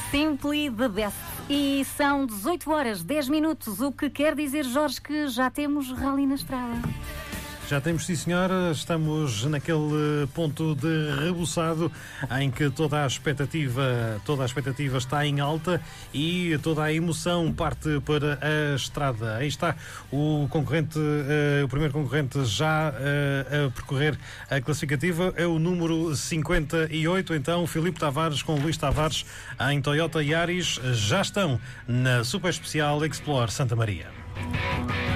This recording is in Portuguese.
Simply the best. E são 18 horas, 10 minutos, o que quer dizer, Jorge, que já temos rally na estrada. Já temos, sim senhora, estamos naquele ponto de rebuçado em que toda a expectativa está em alta e toda a emoção parte para a estrada. Aí está o primeiro concorrente já a percorrer a classificativa, é o número 58, então Filipe Tavares com Luís Tavares em Toyota Yaris já estão na Super Especial Explore Santa Maria.